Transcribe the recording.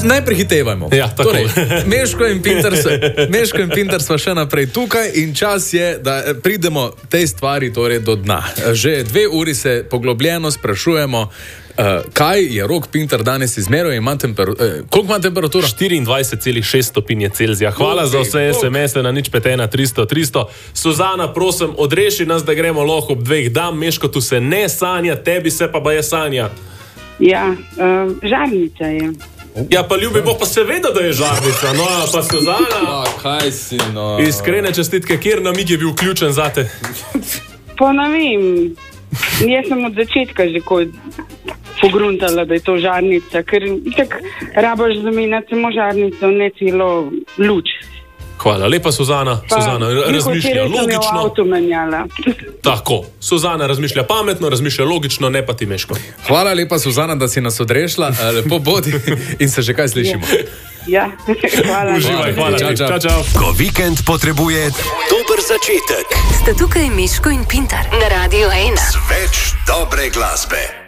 Ne prehitevajmo. Ja, tako. Torej, Meško in Pinter sva še naprej tukaj in čas je, da pridemo tej stvari torej do dna. Že 2 uri se poglobljeno sprašujemo, kaj je Rok Pinter danes izmeril in koliko ima temperaturo? 24,6 stopinje Celzija. Hvala za vse SMS-e na 051 300 300. Suzana, prosim, odreši nas, da gremo lahko ob 2. dam. Meško, tu se ne sanja, tebi se pa je sanja. Ja, žarnica je. Ja, pa ljubi bo, pa seveda, da je žarnica. No, pa Suzana. Kaj si, no. Iskrene čestitke, kjer namig je bil vključen zate? Pa ne vem, jaz sem od začetka že pogruntala, da je to žarnica, ker tako rabaš zamenjati samo žarnico, ne celo luč. Hvala, lepa Suzana. Suzana razmišlja logično. Avto menjala. Tako, Suzana razmišlja pametno, razmišlja logično, ne pa ti Meško. Hvala lepa, Suzana, da si nas odrešila. Lepo bodi in se že kaj slišimo. Ja, hvala. Uživaj, hvala. Čau. Ko vikend potrebuje dober začetek. Sta tukaj Meško in Pinter na Radio 1. Več dobre glasbe.